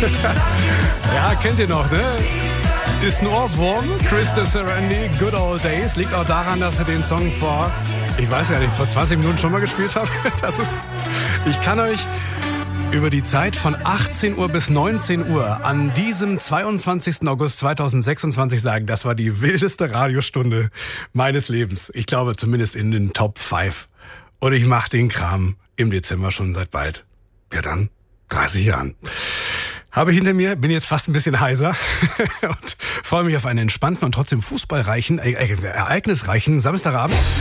Ja, kennt ihr noch, ne? Ist ein Ohrwurm. Krista Serendi, Good Old Days. Liegt auch daran, dass er den Song vor 20 Minuten schon mal gespielt habe. Ich kann euch über die Zeit von 18 Uhr bis 19 Uhr an diesem 22. August 2026 sagen, das war die wildeste Radiostunde meines Lebens. Ich glaube zumindest in den Top 5. Und ich mache den Kram im Dezember schon seit bald, 30 Jahren. Habe ich hinter mir, bin jetzt fast ein bisschen heiser und freue mich auf einen entspannten und trotzdem fußballreichen, ereignisreichen Samstagabend.